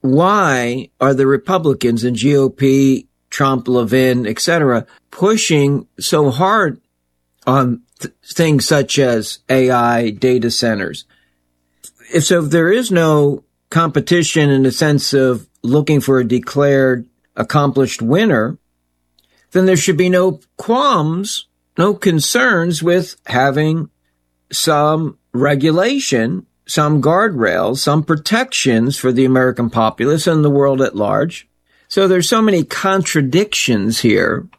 why are the Republicans and GOP, Trump, Levin, etc., pushing so hard on things such as AI data centers? If there is no competition in the sense of looking for a declared accomplished winner, then there should be no qualms, no concerns with having some regulation, some guardrails, some protections for the American populace and the world at large. So there's so many contradictions here.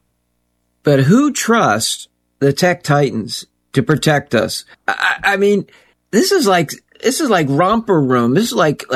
But who trusts the tech titans to protect us? I mean, this is like romper room. This is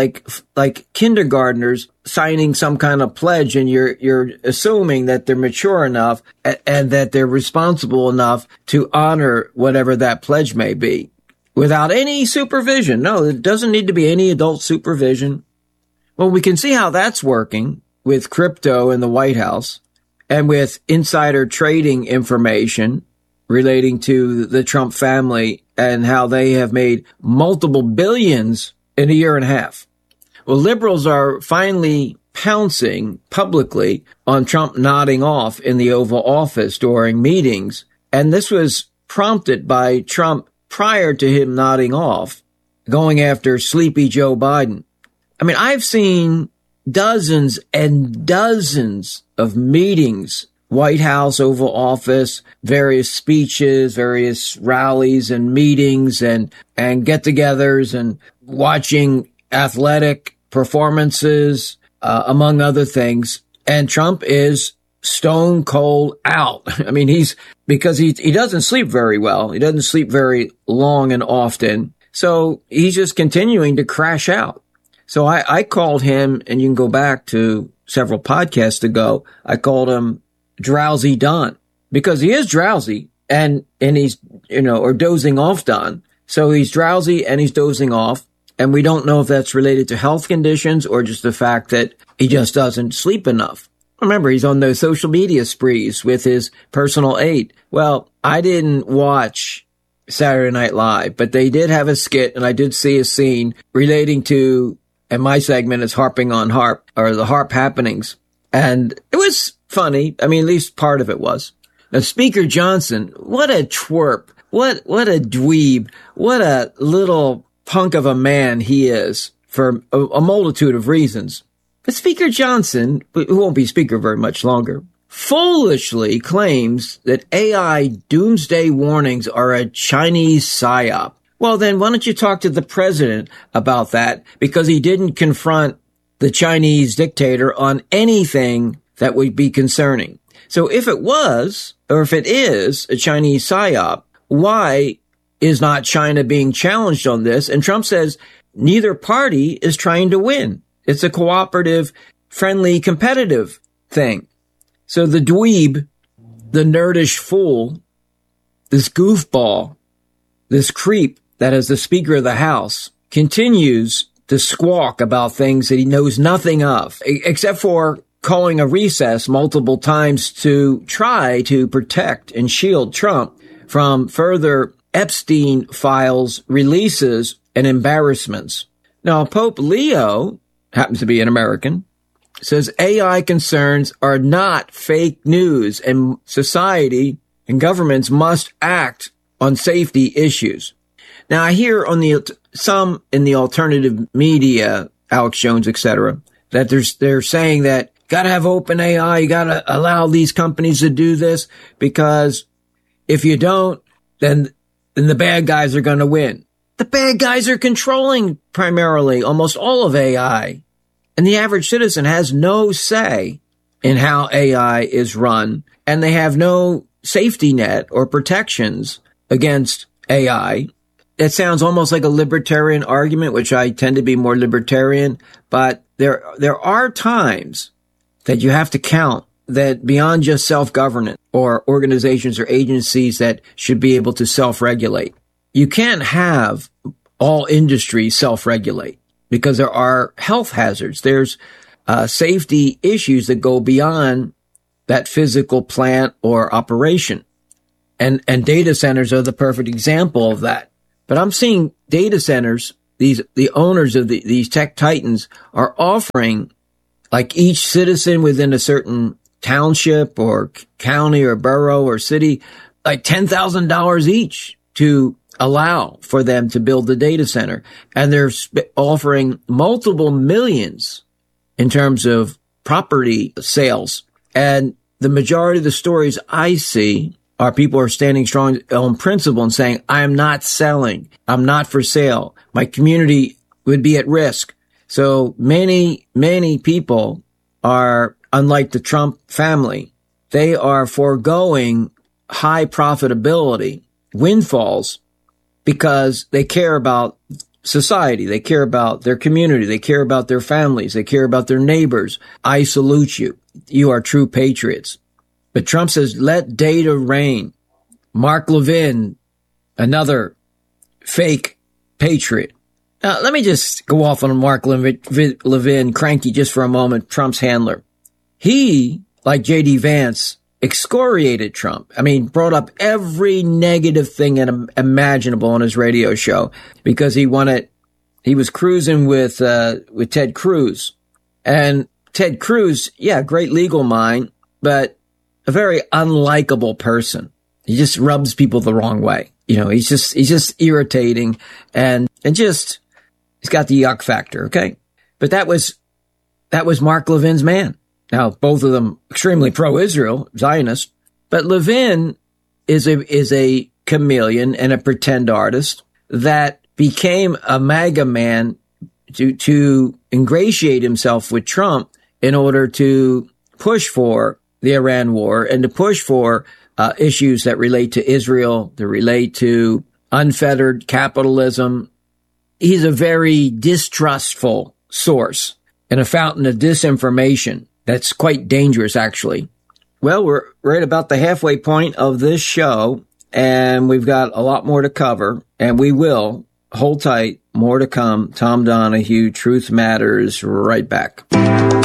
like kindergartners signing some kind of pledge, and you're assuming that they're mature enough and that they're responsible enough to honor whatever that pledge may be without any supervision. No, it doesn't need to be any adult supervision. Well, we can see how that's working with crypto in the White House and with insider trading information relating to the Trump family and how they have made multiple billions in a year and a half. Well, liberals are finally pouncing publicly on Trump nodding off in the Oval Office during meetings. And this was prompted by Trump prior to him nodding off, going after sleepy Joe Biden. I mean, I've seen dozens and dozens of meetings, White House, Oval Office, various speeches, various rallies and meetings and get-togethers and watching athletic performances, among other things. And Trump is stone cold out. I mean, because he doesn't sleep very well. He doesn't sleep very long and often. So he's just continuing to crash out. So I called him, and you can go back to several podcasts ago, I called him Drowsy Don, because he is drowsy and he's, or dozing off Don. So he's drowsy and he's dozing off. And we don't know if that's related to health conditions or just the fact that he just doesn't sleep enough. Remember, he's on those social media sprees with his personal aide. Well, I didn't watch Saturday Night Live, but they did have a skit, and I did see a scene relating to, and my segment is harping on HAARP, or the HAARP happenings. And it was funny. I mean, at least part of it was. Now, Speaker Johnson, what a twerp. What a dweeb. What a little punk of a man he is for a multitude of reasons. But Speaker Johnson, who won't be Speaker very much longer, foolishly claims that AI doomsday warnings are a Chinese psyop. Well, then why don't you talk to the president about that? Because he didn't confront the Chinese dictator on anything that would be concerning. So if it was, or if it is a Chinese psyop, why is not China being challenged on this? And Trump says neither party is trying to win. It's a cooperative, friendly, competitive thing. So the dweeb, the nerdish fool, this goofball, this creep that is the Speaker of the House, continues to squawk about things that he knows nothing of, except for calling a recess multiple times to try to protect and shield Trump from further Epstein files, releases, and embarrassments. Now, Pope Leo, happens to be an American, says AI concerns are not fake news, and society and governments must act on safety issues. Now, I hear on some in the alternative media, Alex Jones, etc., that they're saying that got to have open AI, you got to allow these companies to do this, because if you don't, then the bad guys are going to win. The bad guys are controlling primarily almost all of AI. And the average citizen has no say in how AI is run. And they have no safety net or protections against AI. It sounds almost like a libertarian argument, which I tend to be more libertarian. But there are times that you have to count that beyond just self-governance or organizations or agencies that should be able to self-regulate. You can't have all industries self-regulate because there are health hazards. There's safety issues that go beyond that physical plant or operation. And data centers are the perfect example of that. But I'm seeing data centers, the owners of these tech titans are offering, like, each citizen within a certain township or county or borough or city, like $10,000 each to allow for them to build the data center. And they're offering multiple millions in terms of property sales. And the majority of the stories I see are people are standing strong on principle and saying, I am not selling. I'm not for sale. My community would be at risk. So many, many people are, unlike the Trump family, they are foregoing high profitability, windfalls, because they care about society. They care about their community. They care about their families. They care about their neighbors. I salute you. You are true patriots. But Trump says, let data reign. Mark Levin, another fake patriot. Now, let me just go off on Mark Levin, cranky just for a moment, Trump's handler. He, like J.D. Vance, excoriated Trump. I mean, brought up every negative thing imaginable on his radio show because he was cruising with Ted Cruz. And Ted Cruz, yeah, great legal mind, but a very unlikable person. He just rubs people the wrong way. You know, he's just irritating and he's got the yuck factor. Okay. But that was Mark Levin's man. Now, both of them extremely pro-Israel, Zionist, but Levin is a chameleon and a pretend artist that became a MAGA man to ingratiate himself with Trump in order to push for the Iran war and to push for issues that relate to Israel, that relate to unfettered capitalism. He's a very distrustful source and a fountain of disinformation that's quite dangerous, actually. Well, we're right about the halfway point of this show, and we've got a lot more to cover, and we will. Hold tight. More to come. Tom Donahue, Truth Matters, right back.